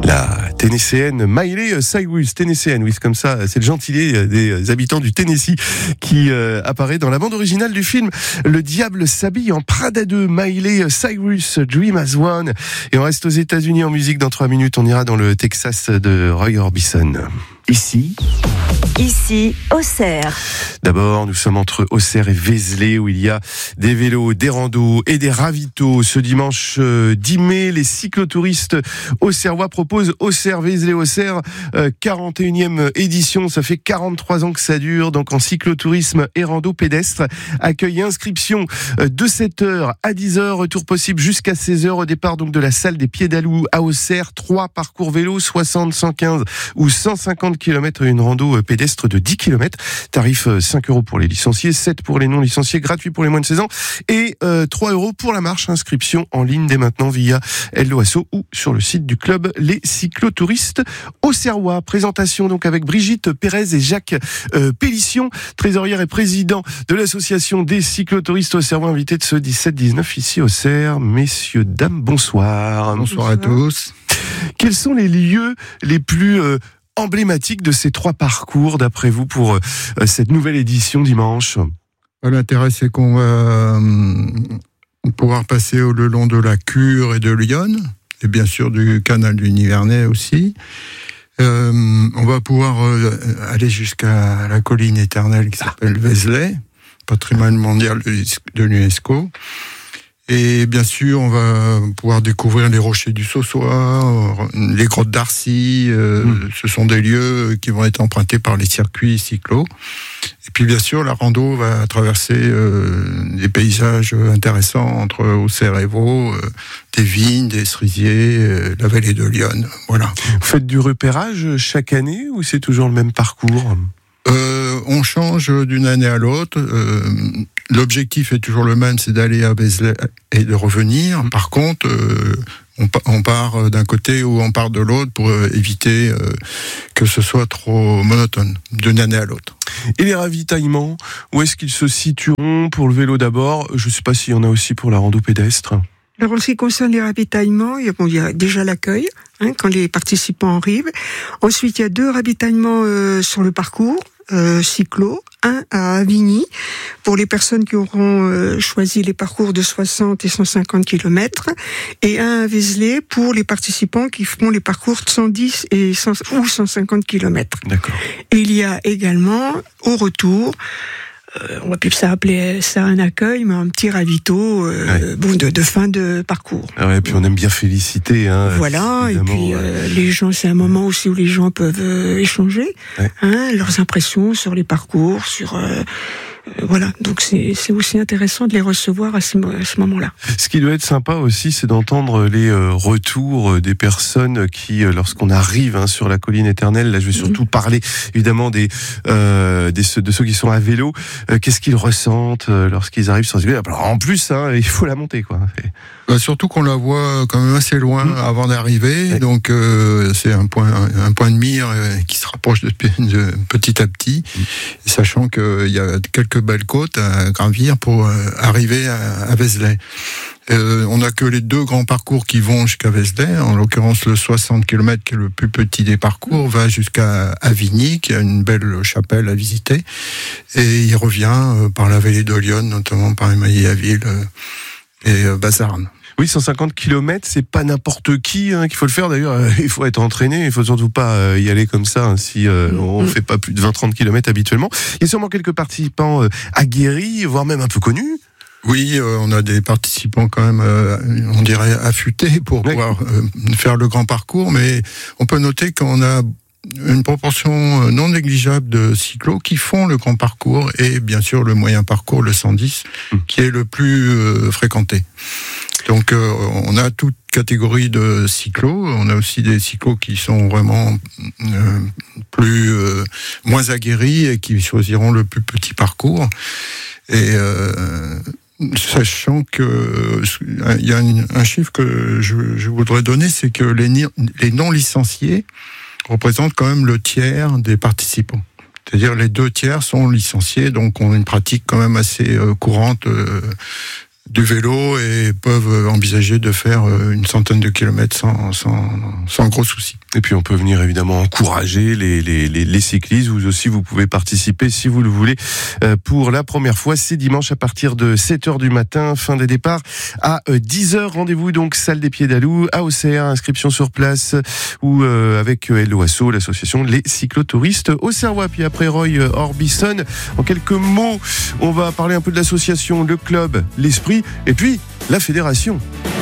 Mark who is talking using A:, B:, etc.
A: La Tennesseenne Miley Cyrus, Tennesseenne, oui, c'est comme ça, c'est le gentilé des habitants du Tennessee qui apparaît dans la bande originale du film Le Diable s'habille en Prada 2, Miley Cyrus, Dream as One. Et on reste aux États-Unis en musique dans 3 minutes, on ira dans le Texas de Roy Orbison. Ici, Auxerre. D'abord, nous sommes entre Auxerre et Vézelay où il y a des vélos, des randos et des ravitaux. Ce dimanche 10 mai, les cyclotouristes auxerrois proposent Auxerre-Vézelay-Auxerre, 41e édition. Ça fait 43 ans que ça dure. Donc en cyclotourisme et rando pédestre, accueil et inscription de 7h à 10h, retour possible jusqu'à 16h au départ donc de la salle des Pieds d'Alou à Auxerre. 3 parcours vélo, 60, 115 ou 150 km et une rando pédestre de 10 km. Tarif 5 € pour les licenciés, 7 pour les non licenciés, gratuit pour les moins de 16 ans et 3 € pour la marche. Inscription en ligne dès maintenant via Helloasso ou sur le site du club Les Cyclotouristes Auxerrois. Présentation donc avec Brigitte Pérez et Jacques Pélissian, trésorière et président de l'association des cyclotouristes auxerrois, invités de ce 17-19 ici Auxerre. Messieurs, dames, bonsoir.
B: Bonsoir à tous.
A: Quels sont les lieux les plus emblématique de ces 3 parcours, d'après vous, pour cette nouvelle édition dimanche?
B: L'intérêt, c'est qu'on va pouvoir passer le long de la Cure et de Lyon, et bien sûr du canal du Nivernais aussi. On va pouvoir aller jusqu'à la colline éternelle qui s'appelle Vézelay, patrimoine mondial de l'UNESCO. Et bien sûr, on va pouvoir découvrir les rochers du Saussois, les grottes d'Arcy. Ce sont des lieux qui vont être empruntés par les circuits cyclos. Et puis bien sûr, la rando va traverser des paysages intéressants entre Auxerre et Vaud, des vignes, des cerisiers, la vallée de Lyon. Voilà.
A: Vous faites du repérage chaque année ou c'est toujours le même parcours ?
B: On change d'une année à l'autre. L'objectif est toujours le même, c'est d'aller à Vézelay et de revenir. Par contre, on part d'un côté ou on part de l'autre pour éviter que ce soit trop monotone d'une année à l'autre.
A: Et les ravitaillements, où est-ce qu'ils se situeront pour le vélo d'abord ? Je ne sais pas s'il y en a aussi pour la rando pédestre.
C: Alors, en ce qui concerne les ravitaillements, il y a déjà l'accueil, quand les participants arrivent. Ensuite, il y a 2 ravitaillements sur le parcours cyclo, un à Avigny pour les personnes qui auront choisi les parcours de 60 et 150 km, et un à Vézelay pour les participants qui feront les parcours de 110 et 150 km.
A: D'accord.
C: Et il y a également, au retour, on va plus appeler ça un accueil, mais un petit ravito de fin de parcours.
A: Ah ouais, et puis on aime bien féliciter.
C: Voilà, et puis les gens, c'est un moment aussi où les gens peuvent échanger leurs impressions sur les parcours, sur... voilà, donc c'est aussi intéressant de les recevoir à ce moment-là. Ce
A: qui doit être sympa aussi, c'est d'entendre les retours des personnes qui, lorsqu'on arrive sur la colline éternelle, là je vais surtout parler évidemment de ceux qui sont à vélo, qu'est-ce qu'ils ressentent lorsqu'ils arrivent sur ce vélo. Alors, en plus, il faut la monter, quoi.
B: Surtout qu'on la voit quand même assez loin avant d'arriver, donc c'est un point de mire qui se rapproche de petit à petit, sachant qu'il y a quelques belles côtes à gravir pour arriver à Vézelay. On n'a que les 2 grands parcours qui vont jusqu'à Vézelay. En l'occurrence, le 60 km, qui est le plus petit des parcours, va jusqu'à Avigny, qui a une belle chapelle à visiter. Et il revient par la vallée de Lyon, notamment par Émailly-à-Ville et Bazarnes.
A: Oui, 150 km, c'est pas n'importe qui qu'il faut le faire. D'ailleurs, il faut être entraîné, il faut surtout pas y aller comme ça si on fait pas plus de 20-30 km habituellement. Il y a sûrement quelques participants aguerris, voire même un peu connus.
B: Oui, on a des participants quand même, on dirait affûtés pour pouvoir faire le grand parcours, mais on peut noter qu'on a une proportion non négligeable de cyclos qui font le grand parcours et bien sûr le moyen parcours, le 110, qui est le plus fréquenté. Donc on a toute catégorie de cyclos, on a aussi des cyclos qui sont vraiment moins aguerris et qui choisiront le plus petit parcours. Et sachant que il y a un chiffre que je voudrais donner, c'est que les non licenciés représentent quand même le tiers des participants. C'est-à-dire les 2 tiers sont licenciés, donc on a une pratique quand même assez courante du vélo et peuvent envisager de faire une centaine de kilomètres sans gros soucis.
A: Et puis on peut venir évidemment encourager les cyclistes. Vous aussi, vous pouvez participer si vous le voulez. Pour la première fois, c'est dimanche à partir de 7h du matin, fin des départs à 10h. Rendez-vous donc salle des Pieds d'Alou à Auxerre, inscription sur place ou avec LOASSO, l'association Les Cyclotouristes Auxerrois. Puis après Roy Orbison, en quelques mots, on va parler un peu de l'association, le club, l'esprit et puis la fédération.